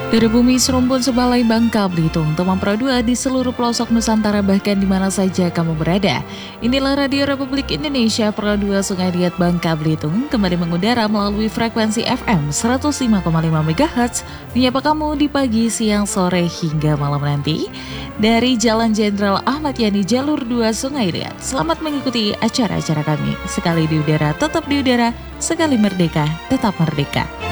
Dari bumi serumpun sebalai Bangka Belitung, Tomang Pro 2 di seluruh pelosok Nusantara bahkan di mana saja kamu berada. Inilah Radio Republik Indonesia Pro 2 Sungai Liat Bangka Belitung kembali mengudara melalui frekuensi FM 105,5 MHz. Menyapa kamu di pagi, siang, sore hingga malam nanti dari Jalan Jenderal Ahmad Yani Jalur 2 Sungai Liat. Selamat mengikuti acara-acara kami. Sekali di udara, tetap di udara. Sekali merdeka, tetap merdeka.